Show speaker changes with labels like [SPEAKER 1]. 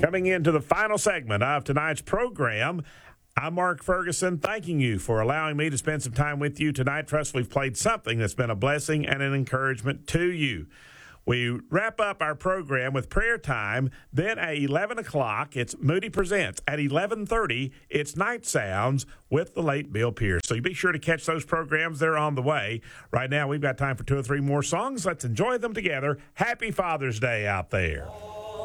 [SPEAKER 1] Coming into the final segment of tonight's program, I'm Mark Ferguson, thanking you for allowing me to spend some time with you tonight. Trust we've played something that's been a blessing and an encouragement to you. We wrap up our program with prayer time. Then at 11 o'clock, it's Moody Presents. At 11:30, it's Night Sounds with the late Bill Pierce. So you be sure to catch those programs. They're on the way. Right now, we've got time for 2 or 3 more songs. Let's enjoy them together. Happy Father's Day out there.